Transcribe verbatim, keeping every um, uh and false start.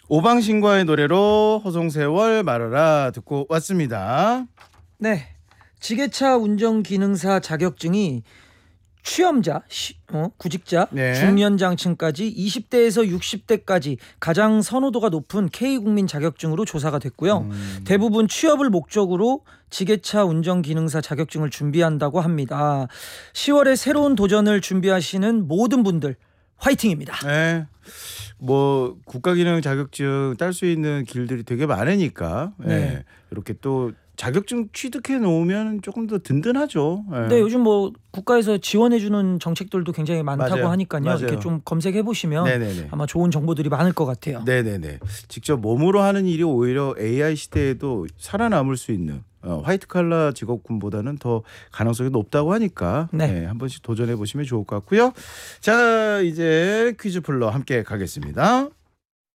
오방신과의 노래로 허송세월 말하라 듣고 왔습니다. 네, 지게차 운전기능사 자격증이 취업자, 시, 어, 구직자, 네. 중년장층까지 이십 대에서 육십 대까지 가장 선호도가 높은 K국민 자격증으로 조사가 됐고요. 음. 대부분 취업을 목적으로 지게차 운전기능사 자격증을 준비한다고 합니다. 시월에 새로운 도전을 준비하시는 모든 분들 화이팅입니다. 네. 뭐 국가기능 자격증 딸 수 있는 길들이 되게 많으니까 네. 네. 이렇게 또 자격증 취득해 놓으면 조금 더 든든하죠. 네. 네, 요즘 뭐 국가에서 지원해주는 정책들도 굉장히 많다고 맞아요. 하니까요. 맞아요. 이렇게 좀 검색해 보시면 네네네. 아마 좋은 정보들이 많을 것 같아요. 네네네. 직접 몸으로 하는 일이 오히려 에이아이 시대에도 살아남을 수 있는 어, 화이트 칼라 직업군보다는 더 가능성이 높다고 하니까 네. 네, 한 번씩 도전해 보시면 좋을 것 같고요. 자, 이제 퀴즈 풀러 함께 가겠습니다.